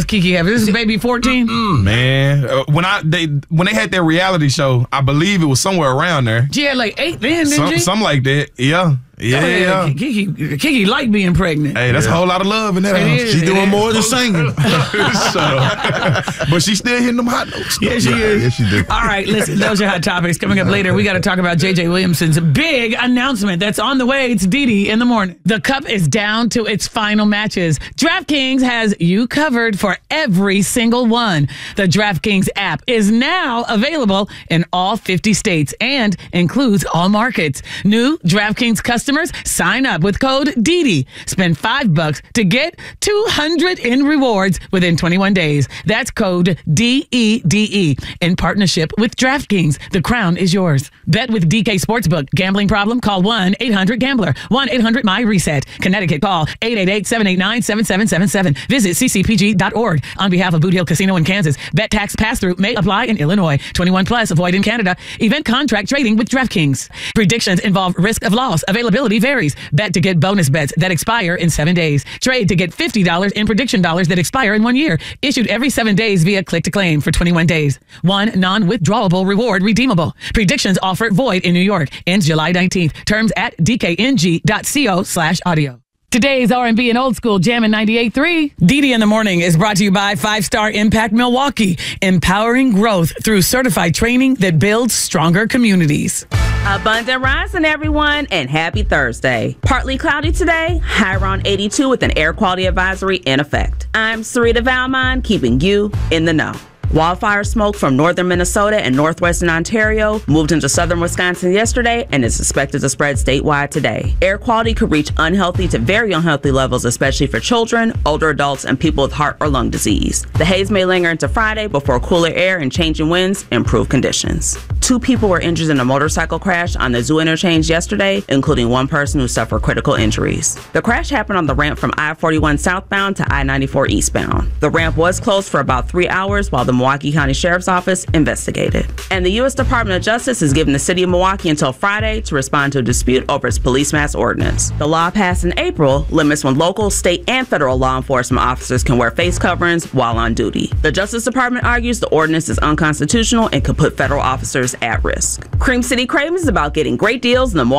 Kiki have? This is baby 14? Man, when they had their reality show, I believe it was somewhere around there. She had like 8 then, didn't she? Something like that, yeah. Yeah. Kiki like being pregnant. Hey, that's a whole lot of love in that house. She's doing more than singing. But she's still hitting them hot notes. Yeah, she is. Yes, she do. All right, listen, those are hot topics. Coming up later, we got to talk about J.J. Williamson's big announcement that's on the way. It's Didi in the morning. The Cup is down to its final matches. DraftKings has you covered for every single one. The DraftKings app is now available in all 50 states and includes all markets. New DraftKings customers sign up with code DIDI. Spend $5 to get $200 in rewards within 21 days. That's code DEDE in partnership with DraftKings. The crown is yours. Bet with DK Sportsbook. Gambling problem? Call 1-800-GAMBLER. 1-800-MY-RESET. Connecticut, call 888-789-7777. Visit ccpg.org. On behalf of Boot Hill Casino in Kansas, bet tax pass-through may apply in Illinois. 21 plus, avoid in Canada. Event contract trading with DraftKings. Predictions involve risk of loss. Availability varies. Bet to get bonus bets that expire in 7 days. Trade to get $50 in prediction dollars that expire in 1 year. Issued every 7 days via click to claim for 21 days. One non-withdrawable reward redeemable. Predictions offer void in New York. Ends July 19th. Terms at dkng.co/audio. Today's R&B and old school Jammin' 98.3. Didi in the Morning is brought to you by 5-Star Impact Milwaukee, empowering growth through certified training that builds stronger communities. Abundant rising, everyone, and happy Thursday. Partly cloudy today, high around 82 with an air quality advisory in effect. I'm Sarita Valmont, keeping you in the know. Wildfire smoke from northern Minnesota and northwestern Ontario moved into southern Wisconsin yesterday and is expected to spread statewide today. Air quality could reach unhealthy to very unhealthy levels, especially for children, older adults, and people with heart or lung disease. The haze may linger into Friday before cooler air and changing winds improve conditions. 2 people were injured in a motorcycle crash on the Zoo interchange yesterday, including 1 person who suffered critical injuries. The crash happened on the ramp from I-41 southbound to I-94 eastbound. The ramp was closed for about 3 hours while the Milwaukee County Sheriff's Office investigated. And the U.S. Department of Justice has given the city of Milwaukee until Friday to respond to a dispute over its police mask ordinance. The law passed in April limits when local, state, and federal law enforcement officers can wear face coverings while on duty. The Justice Department argues the ordinance is unconstitutional and could put federal officers at risk. Cream City Cravings is about getting great deals in the